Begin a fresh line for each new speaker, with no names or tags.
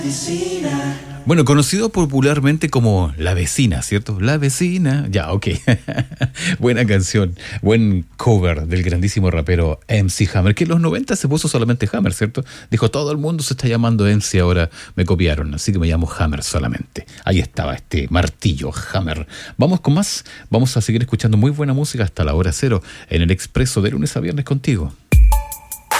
Bueno, conocido popularmente como La Vecina, ¿cierto? La Vecina. Ya, ok. Buena canción. Buen cover del grandísimo rapero MC Hammer, que en los 90 se puso solamente Hammer, ¿cierto? Dijo, todo el mundo se está llamando MC ahora, me copiaron, así que me llamo Hammer solamente. Ahí estaba este martillo, Hammer. Vamos con más. Vamos a seguir escuchando muy buena música hasta la hora cero en el Expreso de lunes a viernes contigo.